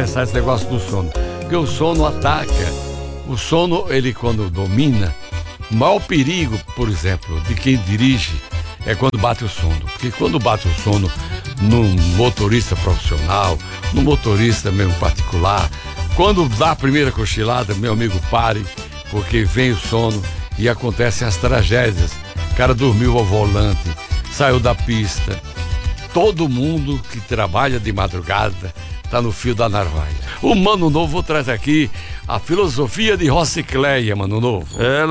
conversar esse negócio do sono. Porque o sono ataca. O sono, ele quando domina, o maior perigo, por exemplo, de quem dirige é quando bate o sono. Porque quando bate o sono num motorista profissional, num motorista mesmo particular, quando dá a primeira cochilada, meu amigo, pare, porque vem o sono e acontecem as tragédias. O cara dormiu ao volante, saiu da pista. Todo mundo que trabalha de madrugada está no fio da navalha. O Mano Novo traz aqui a filosofia de Rocicléia, Mano Novo.